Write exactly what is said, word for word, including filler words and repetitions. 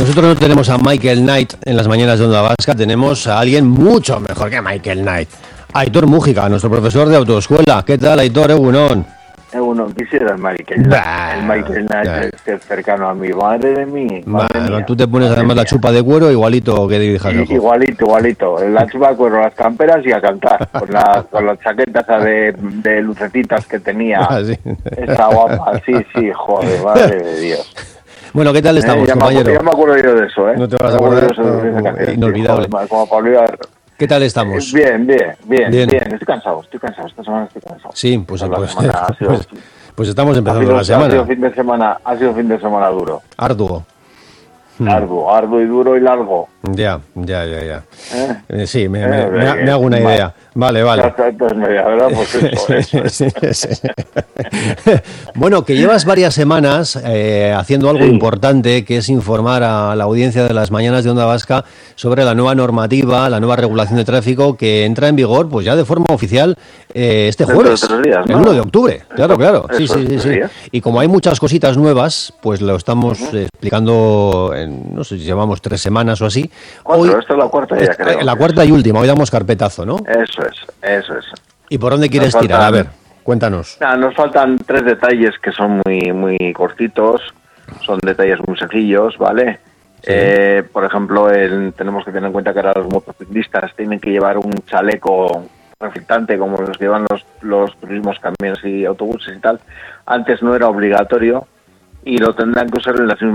nosotros no tenemos a Michael Knight en las mañanas de Onda Vasca, tenemos a alguien mucho mejor que Michael Knight. Aitor Mújica, nuestro profesor de autoescuela. ¿Qué tal, Aitor? Egunon. Egunon, quisiera el Michael Knight. El Michael Knight es cercano a mi madre de mí. Madre bueno, mía, tú te pones además mía. La chupa de cuero igualito que dirijas el sí, igualito, igualito. La chupa de cuero, las camperas y a cantar. Con, la, con las chaquetas de, de lucecitas que tenía. Ah, sí. Esa guapa. Sí, sí, joder, madre de Dios. Bueno, ¿qué tal estamos, eh, ya compañero? Me, ya me acuerdo yo de eso, ¿eh? No te vas a acordar. No, de inolvidable. Joder, como para olvidar. ¿Qué tal estamos? Bien, bien, bien, bien, bien. Estoy cansado, estoy cansado. Esta semana estoy cansado. Sí, pues, pues, sido, pues, pues estamos empezando sido, la semana. Ha sido fin de semana, ha sido fin de semana duro. Arduo. Arduo, arduo y duro y largo. Ya, ya, ya, ya. ¿Eh? Eh, sí, me, eh, me, me, me hago una idea. Vale, vale. Entonces, media, ¿verdad? Pues eso, eso. sí, sí, sí. Bueno, que llevas varias semanas eh, haciendo algo sí. importante, que es informar a la audiencia de las mañanas de Onda Vasca sobre la nueva normativa, la nueva regulación de tráfico que entra en vigor, pues ya de forma oficial eh, este jueves, de días, ¿no? el uno de octubre. Claro, claro. Sí, eso, sí, sí, sí. Y como hay muchas cositas nuevas, pues lo estamos uh-huh. explicando en, no sé si llevamos tres semanas o así. Cuatro, hoy, esta es la cuarta ya, creo. La cuarta y última, hoy damos carpetazo, ¿no? Eso es, eso es. ¿Y por dónde quieres faltan, tirar? A ver, cuéntanos. Nah, nos faltan tres detalles que son muy muy cortitos, son detalles muy sencillos, ¿vale? Sí. Eh, por ejemplo, el, tenemos que tener en cuenta que ahora los motociclistas tienen que llevar un chaleco reflectante como los que llevan los, los turismos, camiones y autobuses y tal. Antes no era obligatorio y lo tendrán que usar en las mismas